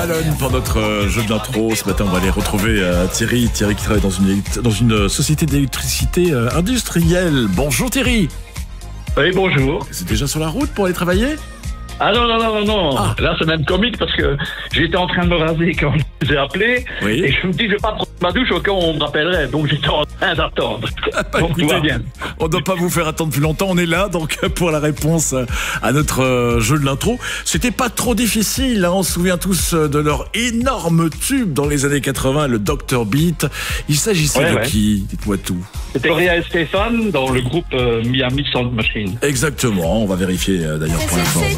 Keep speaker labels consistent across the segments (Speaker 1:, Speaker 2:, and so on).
Speaker 1: Alon pour notre jeu d'intro. Ce matin, on va aller retrouver Thierry qui travaille dans une société d'électricité industrielle. Bonjour Thierry.
Speaker 2: Oui, bonjour.
Speaker 1: C'est déjà sur la route pour aller travailler?
Speaker 2: Ah non. Ah. Là, c'est même comique parce que j'étais en train de me raser quand j'ai appelé. Oui. Et je me dis, je vais pas prendre ma douche au cas où on me rappellerait. Donc, j'étais en train d'attendre. Donc, tout va bien.
Speaker 1: On ne doit pas vous faire attendre plus longtemps. On est là, donc, pour la réponse à notre jeu de l'intro. C'était pas trop difficile, hein. On se souvient tous de leur énorme tube dans les années 80, le Dr Beat. Il s'agissait de qui? Dites-moi tout.
Speaker 2: C'était Gloria et Stéphane dans le groupe Miami Sound Machine.
Speaker 1: Exactement. On va vérifier d'ailleurs pour la forme.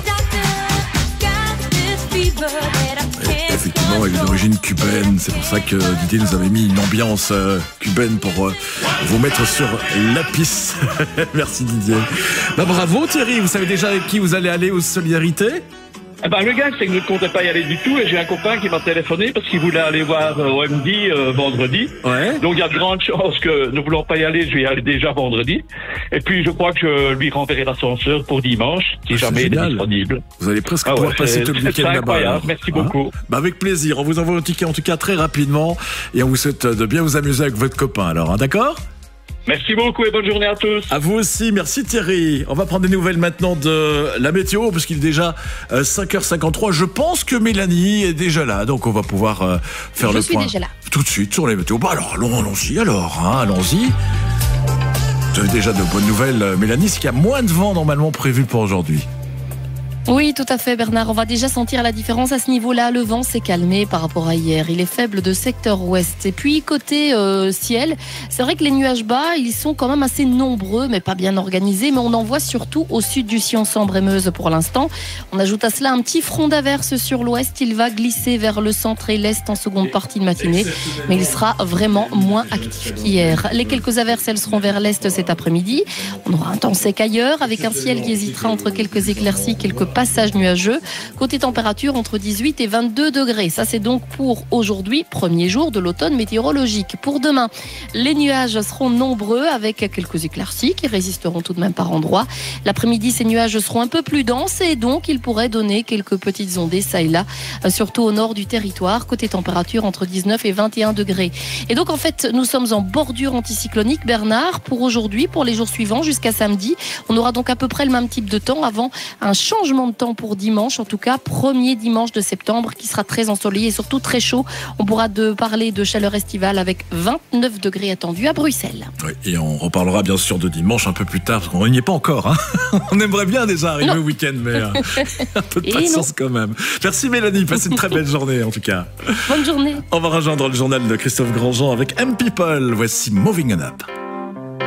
Speaker 1: Effectivement, il est d'origine cubaine. C'est pour ça que Didier nous avait mis une ambiance cubaine pour vous mettre sur la piste. Merci Didier. Bah, bravo Thierry, vous savez déjà avec qui vous allez aller aux solidarités?
Speaker 2: Le gars, c'est que je ne comptais pas y aller du tout et j'ai un copain qui m'a téléphoné parce qu'il voulait aller voir OMD vendredi. Ouais. Donc il y a de grandes chances que ne voulant pas y aller, je vais y aller déjà vendredi. Et puis je crois que je lui renverrai l'ascenseur pour dimanche, si jamais il est disponible.
Speaker 1: Vous allez presque pouvoir passer tout le week-end là-bas.
Speaker 2: Merci beaucoup.
Speaker 1: Avec plaisir. On vous envoie un ticket en tout cas très rapidement et on vous souhaite de bien vous amuser avec votre copain alors, d'accord?
Speaker 2: Merci beaucoup et bonne journée à tous.
Speaker 1: À vous aussi, merci Thierry. On va prendre des nouvelles maintenant de la météo, parce qu'il est déjà 5h53. Je pense que Mélanie est déjà là, donc on va pouvoir faire le point.
Speaker 3: Je suis déjà là.
Speaker 1: Tout de suite sur les météos. Alors, allons-y alors, allons-y. Vous avez déjà de bonnes nouvelles, Mélanie, c'est qu'il y a moins de vent normalement prévu pour aujourd'hui.
Speaker 3: Oui, tout à fait Bernard, on va déjà sentir la différence à ce niveau-là. Le vent s'est calmé par rapport à hier, il est faible de secteur ouest. Et puis côté ciel, c'est vrai que les nuages bas, ils sont quand même assez nombreux mais pas bien organisés, mais on en voit surtout au sud du sillon Sambre-et-Meuse pour l'instant. On ajoute à cela un petit front d'averse sur l'ouest, il va glisser vers le centre et l'est en seconde partie de matinée, mais il sera vraiment moins actif qu'hier. Les quelques averses, elles seront vers l'est cet après-midi. On aura un temps sec ailleurs avec un ciel qui hésitera entre quelques éclaircies, quelques passage nuageux. Côté température, entre 18 et 22 degrés. Ça, c'est donc pour aujourd'hui, premier jour de l'automne météorologique. Pour demain, les nuages seront nombreux avec quelques éclaircies qui résisteront tout de même par endroits. L'après-midi, ces nuages seront un peu plus denses et donc ils pourraient donner quelques petites ondées ça et là, surtout au nord du territoire. Côté température, entre 19 et 21 degrés. Et donc, en fait, nous sommes en bordure anticyclonique, Bernard, pour aujourd'hui, pour les jours suivants, jusqu'à samedi. On aura donc à peu près le même type de temps avant un changement de temps pour dimanche, en tout cas premier dimanche de septembre qui sera très ensoleillé et surtout très chaud. On pourra parler de chaleur estivale avec 29 degrés attendus à Bruxelles. Oui,
Speaker 1: et on reparlera bien sûr de dimanche un peu plus tard parce qu'on n'y est pas encore. On aimerait bien déjà arriver au week-end, mais un peu de patience quand même. Merci Mélanie, passez une très belle journée en tout cas.
Speaker 3: Bonne journée.
Speaker 1: On va rejoindre le journal de Christophe Grandjean avec M People. Voici Moving On Up.